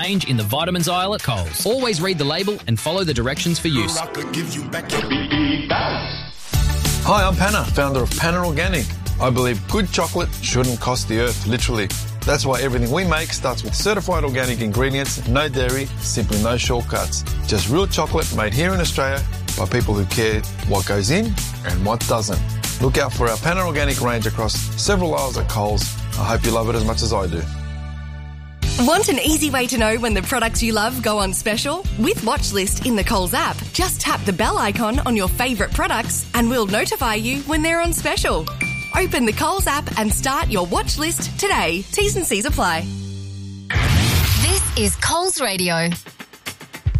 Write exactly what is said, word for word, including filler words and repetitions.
range in the vitamins aisle at Coles. Always read the label and follow the directions for use. Hi, I'm Panna, founder of Panna Organic. I believe good chocolate shouldn't cost the earth, literally. That's why everything we make starts with certified organic ingredients, no dairy, simply no shortcuts. Just real chocolate made here in Australia by people who care what goes in and what doesn't. Look out for our Panna Organic range across several aisles at Coles. I hope you love it as much as I do. Want an easy way to know when the products you love go on special? With Watchlist in the Coles app, just tap the bell icon on your favourite products and we'll notify you when they're on special. Open the Coles app and start your watch list today. T's and C's apply. This is Coles Radio.